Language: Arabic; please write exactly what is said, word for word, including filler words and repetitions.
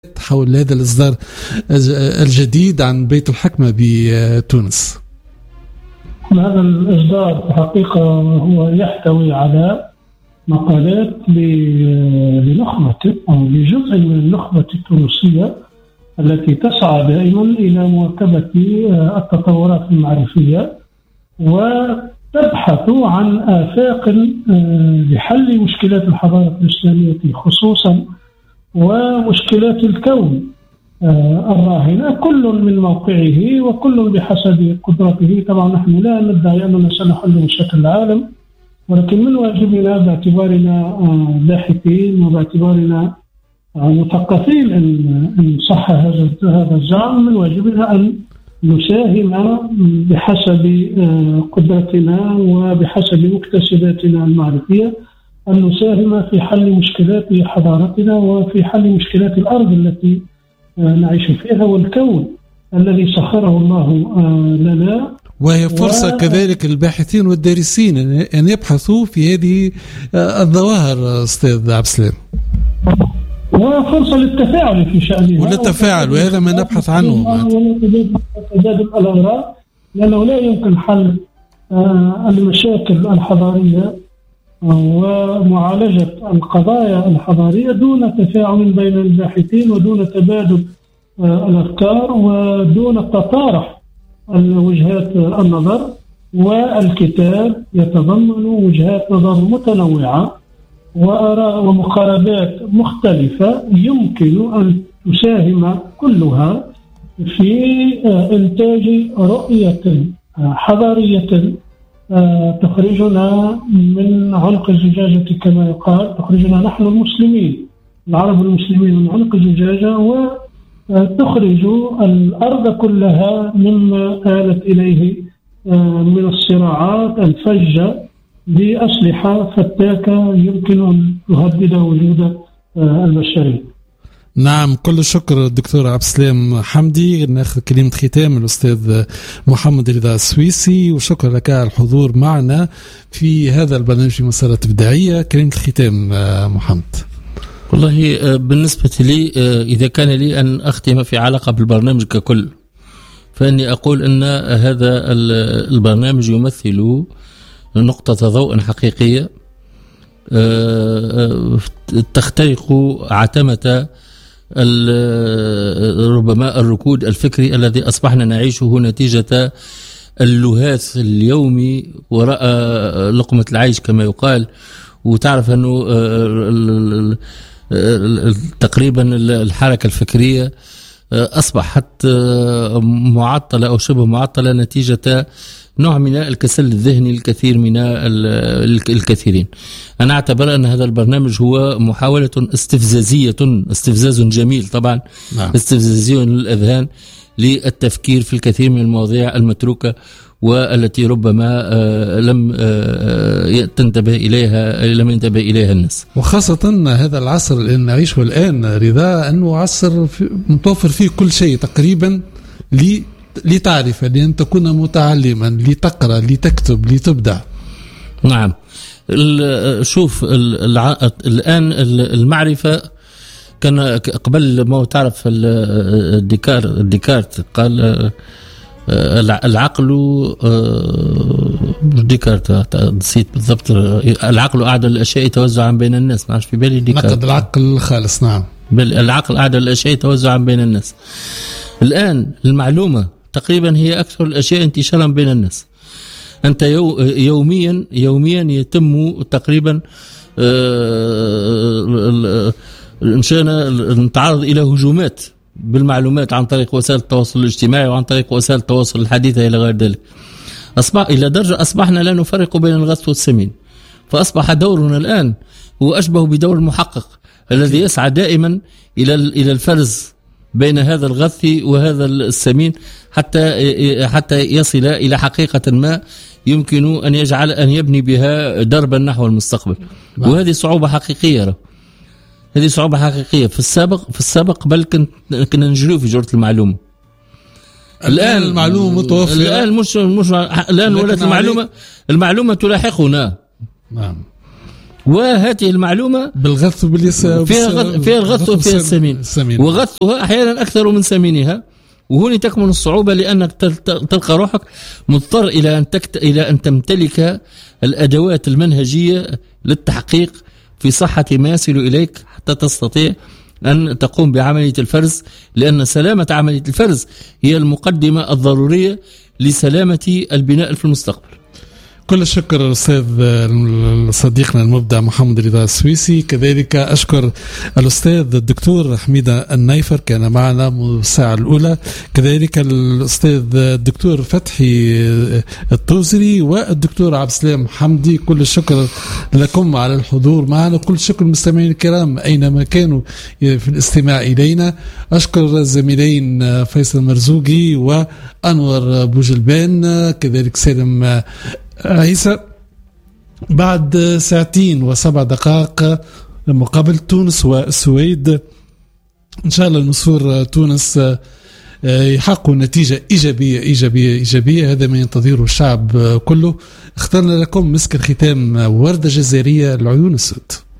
حول هذا الإصدار الجديد عن بيت الحكمة بتونس. هذا الإصدار في الحقيقة هو يحتوي على مقالات لنخبة أو لجزء من النخبة التونسية التي تسعى دائما إلى مواكبة التطورات المعرفية وتبحث عن آفاق لحل مشكلات الحضارة الإسلامية خصوصا ومشكلات الكون الراهنة، كل من موقعه وكل بحسب قدرته. طبعا نحن لا ندعي أننا سنحل مشاكل العالم، ولكن من واجبنا باعتبارنا باحثين وباعتبارنا مثقفين إن صح هذا هذا الزعم، من واجبنا أن نساهم بحسب قدرتنا وبحسب مكتسباتنا المعرفية، أن نساهم في حل مشكلات حضارتنا وفي حل مشكلات الأرض التي نعيش فيها والكون الذي سخره الله لنا. وهي فرصة و... كذلك الباحثين والدارسين أن يبحثوا في هذه الظواهر أستاذ عبد السلام، وفرصة للتفاعل في شأنها وللتفاعل، وهذا ما نبحث عنه وتجادل الآراء، لأنه لا يمكن حل المشاكل الحضارية ومعالجة القضايا الحضارية دون تفاعل بين الباحثين ودون تبادل الأفكار ودون تطارح وجهات النظر. والكتاب يتضمن وجهات نظر متنوعة وآراء ومقاربات مختلفة يمكن أن تساهم كلها في إنتاج رؤية حضارية تخرجنا من عنق الزجاجة كما يقال، تخرجنا نحن المسلمين العرب المسلمين من عنق الزجاجة وتخرج الأرض كلها مما آلت إليه من الصراعات الفجة بأسلحة فتاكة يمكن أن تهدد وجود البشرية. نعم، كل الشكر الدكتور عبد السلام حمدي. ناخذ كلمة ختام الأستاذ محمد رضا السويسي، وشكرا لك على الحضور معنا في هذا البرنامج في مسارات إبداعية. كلمة الختام محمد. والله بالنسبة لي إذا كان لي أن أختم في علاقة بالبرنامج ككل، فإني أقول أن هذا البرنامج يمثل نقطة ضوء حقيقية تخترق عتمة ربما الركود الفكري الذي أصبحنا نعيشه نتيجة اللهاث اليومي وراء لقمة العيش كما يقال. وتعرف أنه تقريبا الحركة الفكرية أصبحت معطلة أو شبه معطلة نتيجة نوع من الكسل الذهني الكثير من الكثيرين. أنا أعتبر أن هذا البرنامج هو محاولة استفزازية، استفزاز جميل طبعا، نعم. استفزازي للأذهان للتفكير في الكثير من المواضيع المتروكة والتي ربما لم تنتبه إليها لم ينتبه إليها الناس، وخاصة هذا العصر اللي نعيشه الآن رضا أنه عصر متوفر فيه كل شيء تقريبا لي لتعرف، لأن تكون متعلما، لتقرأ، لتكتب، لتبدع. نعم. شوف الآن المعرفة كان قبل ما تعرف الديكار ديكارت قال العقل ديكارت نسيت بالضبط، العقل أعدل الأشياء توزعا بين الناس، ما عادش في بالي ديكارت. نقد العقل خالص. نعم، العقل أعدل الأشياء توزعا بين الناس. الآن المعلومة تقريبا هي أكثر الأشياء انتشارا بين الناس. أنت يو يوميا يوميا يتم تقريبا إنشانا نتعرض إلى هجومات بالمعلومات عن طريق وسائل التواصل الاجتماعي وعن طريق وسائل التواصل الحديثة إلى غير ذلك. أصبح إلى درجة أصبحنا لا نفرق بين الغث والسمين، فأصبح دورنا الآن هو أشبه بدور المحقق الذي يسعى دائما إلى إلى الفرز بين هذا الغث وهذا السمين حتى حتى يصل إلى حقيقة ما يمكن أن يجعل أن يبني بها دربا نحو المستقبل. وهذه صعوبة حقيقية، هذه صعوبة حقيقية. في السابق في السابق بل كنا نجري في جرة المعلومة. الآن المعلومة متوفرة، الآن مش مش الآن ولات المعلومة المعلومة تلاحقنا. نعم. وهذه المعلومة بالغث وباليسار فيها غث فيها الغث وفيها السمين, السمين. وغثها أحيانا أكثر من سمينها، وهنا تكمن الصعوبة لأنك تلقى روحك مضطر إلى أن تكت... إلى أن تمتلك الأدوات المنهجية للتحقيق في صحة ما يصل إليك حتى تستطيع أن تقوم بعملية الفرز، لأن سلامة عملية الفرز هي المقدمة الضرورية لسلامة البناء في المستقبل. كل الشكر أستاذ صديقنا المبدع محمد رضا السويسي. كذلك أشكر الأستاذ الدكتور حميدة النايفر كان معنا منذ الساعة الأولى، كذلك الأستاذ الدكتور فتحي الطوزري والدكتور عبد السلام حمدي. كل الشكر لكم على الحضور معنا، كل الشكر المستمعين الكرام أينما كانوا في الاستماع إلينا. أشكر الزميلين فيصل مرزوقي وأنور بوجلبان، كذلك سالم عيسى. بعد ساعتين وسبع دقائق مقابل تونس والسويد، إن شاء الله نصور تونس يحققوا نتيجة إيجابية إيجابية إيجابية، هذا ما ينتظره الشعب كله. اخترنا لكم مسك الختام وردة جزائرية العيون السود.